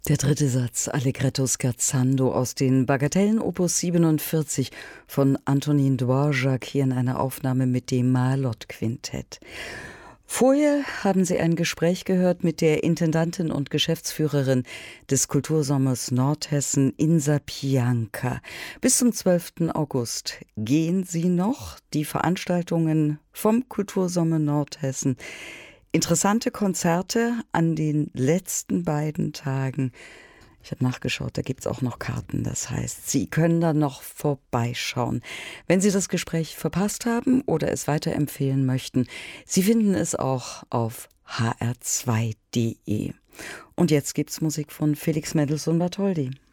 Der dritte Satz Allegretto scherzando aus den Bagatellen Opus 47 von Antonin Dvorak hier in einer Aufnahme mit dem Marlott-Quintett. Vorher haben Sie ein Gespräch gehört mit der Intendantin und Geschäftsführerin des Kultursommers Nordhessen, Insa Pianka. Bis zum 12. August gehen Sie noch, die Veranstaltungen vom Kultursommer Nordhessen. Interessante Konzerte an den letzten beiden Tagen. Ich habe nachgeschaut, da gibt es auch noch Karten. Das heißt, Sie können da noch vorbeischauen. Wenn Sie das Gespräch verpasst haben oder es weiterempfehlen möchten, Sie finden es auch auf hr2.de. Und jetzt gibt's Musik von Felix Mendelssohn Bartholdy.